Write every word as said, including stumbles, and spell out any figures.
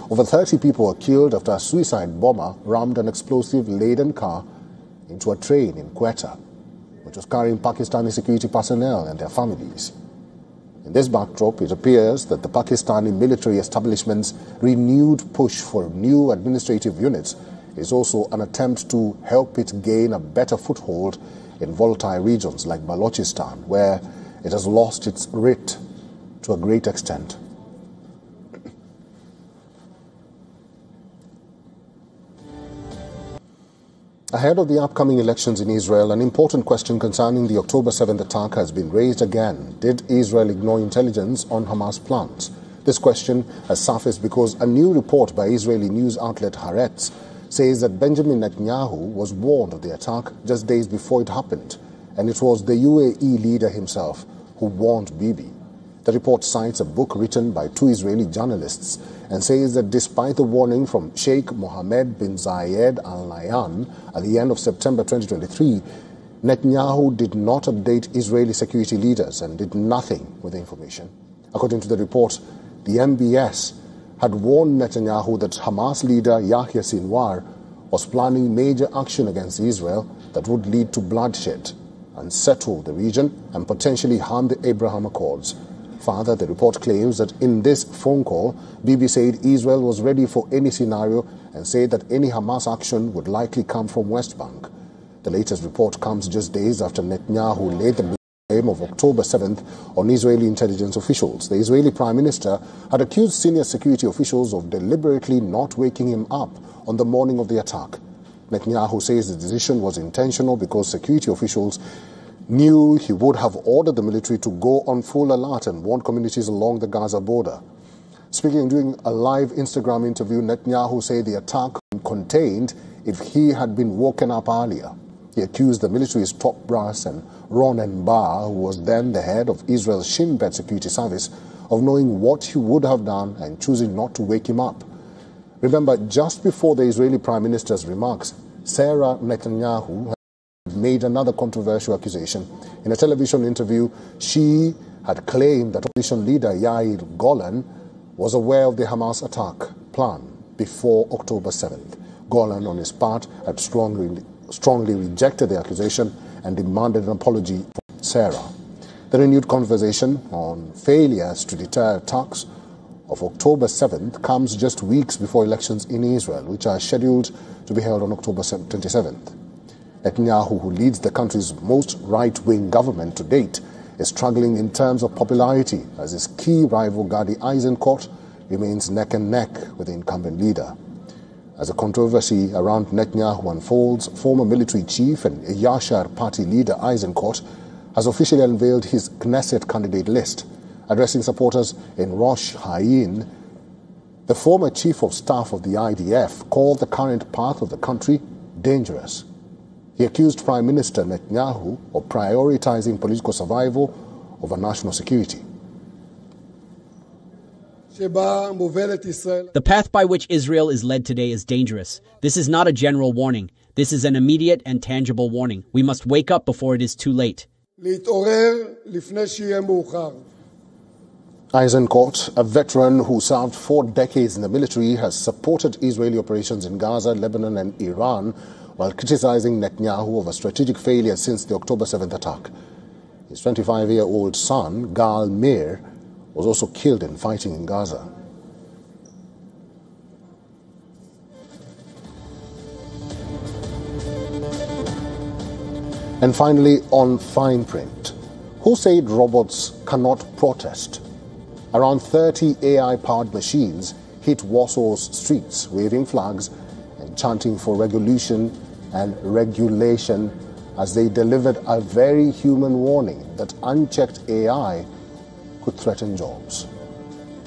Over thirty people were killed after a suicide bomber rammed an explosive-laden car into a train in Quetta, which was carrying Pakistani security personnel and their families. In this backdrop, it appears that the Pakistani military establishment's renewed push for new administrative units is also an attempt to help it gain a better foothold in volatile regions like Balochistan, where it has lost its writ to a great extent. Ahead of the upcoming elections in Israel, an important question concerning the October seventh attack has been raised again. Did Israel ignore intelligence on Hamas plans? This question has surfaced because a new report by Israeli news outlet Haaretz says that Benjamin Netanyahu was warned of the attack just days before it happened, and it was the U A E leader himself who warned Bibi. The report cites a book written by two Israeli journalists and says that despite the warning from Sheikh Mohammed bin Zayed Al Nahyan at the end of September twenty twenty-three, Netanyahu did not update Israeli security leaders and did nothing with the information. According to the report, the M B S had warned Netanyahu that Hamas leader Yahya Sinwar was planning major action against Israel that would lead to bloodshed, unsettle the region, and potentially harm the Abraham Accords. Further, the report claims that in this phone call, Bibi said Israel was ready for any scenario and said that any Hamas action would likely come from West Bank. The latest report comes just days after Netanyahu laid the blame of October seventh on Israeli intelligence officials. The Israeli Prime Minister had accused senior security officials of deliberately not waking him up on the morning of the attack. Netanyahu says the decision was intentional because security officials knew he would have ordered the military to go on full alert and warn communities along the Gaza border. Speaking during a live Instagram interview, Netanyahu said the attack was contained if he had been woken up earlier. He accused the military's top brass and Ronen Bar, who was then the head of Israel's Shin Bet security service, of knowing what he would have done and choosing not to wake him up. Remember, just before the Israeli Prime Minister's remarks, Sarah Netanyahu made another controversial accusation. In a television interview, she had claimed that opposition leader Yair Golan was aware of the Hamas attack plan before October seventh. Golan, on his part, had strongly, strongly rejected the accusation and demanded an apology from Sarah. The renewed conversation on failures to deter attacks of October seventh comes just weeks before elections in Israel, which are scheduled to be held on October twenty-seventh. Netanyahu, who leads the country's most right-wing government to date, is struggling in terms of popularity as his key rival Gadi Eisenkot remains neck and neck with the incumbent leader. As the controversy around Netanyahu unfolds, former military chief and Yashar party leader Eisenkot has officially unveiled his Knesset candidate list. Addressing supporters in Rosh Hain, the former chief of staff of the I D F called the current path of the country dangerous. He accused Prime Minister Netanyahu of prioritizing political survival over national security. The path by which Israel is led today is dangerous. This is not a general warning. This is an immediate and tangible warning. We must wake up before it is too late. Eisenkot, a veteran who served four decades in the military, has supported Israeli operations in Gaza, Lebanon and Iran, while criticizing Netanyahu of a strategic failure since the October seventh attack. His twenty-five-year-old son, Gal Meir, was also killed in fighting in Gaza. And finally, on fine print, who said robots cannot protest? Around thirty A I-powered machines hit Warsaw's streets, waving flags and chanting for regulation and regulation as they delivered a very human warning that unchecked A I could threaten jobs.